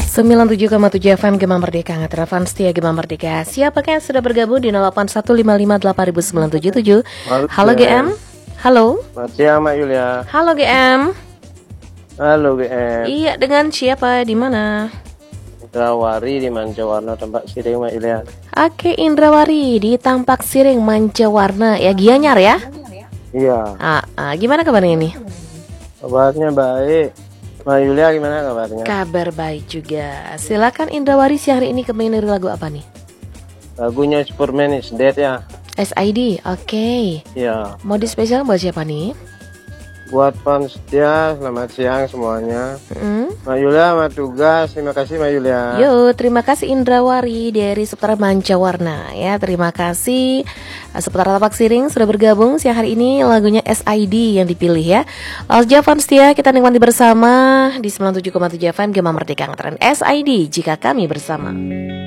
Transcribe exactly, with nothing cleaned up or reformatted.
sembilan puluh tujuh koma tujuh F M Gema Merdeka, Ngetrafan Setia Gema Merdeka. Siapakah yang sudah bergabung di nol delapan satu lima lima delapan sembilan tujuh tujuh? Halo G M. Halo. Selamat siang Mbak Yulia. Halo G M. Halo G M. Iya, dengan siapa? Di mana? Indrawari di Mancawarna, Tampak Siring Mbak Yulia. Oke, Indrawari di Tampak Siring Mancawarna. Ya, Gianyar ya? Iya. Ah, ah, gimana kabarnya ini? Kabarnya baik. Mbak Yulia gimana kabarnya? Kabar baik juga. Silakan Indrawari, si hari ini kepingin dari lagu apa nih? Lagunya Superman is Dead ya. S I D, oke. Okay. Iya. Mode spesial buat siapa nih? Buat fans setia, selamat siang semuanya. Mm. Mbak Yulia sama tugas, terima kasih Mbak Yulia. Yo, terima kasih Indrawari dari seputar Mancawarna ya. Terima kasih seputar Tampak Siring sudah bergabung siang hari ini. Lagunya S I D yang dipilih ya. Lalu fans setia, kita nikmati bersama di sembilan puluh tujuh koma tujuh F M Gema Merdeka, Ngetren S I D jika kami bersama.